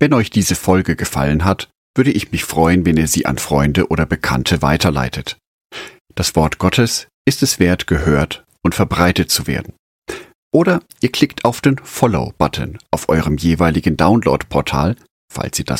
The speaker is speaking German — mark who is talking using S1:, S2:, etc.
S1: Wenn euch diese Folge gefallen hat, würde ich mich freuen, wenn ihr sie an Freunde oder Bekannte weiterleitet. Das Wort Gottes ist es wert, gehört und verbreitet zu werden. Oder ihr klickt auf den Follow-Button auf eurem jeweiligen Download-Portal, falls ihr das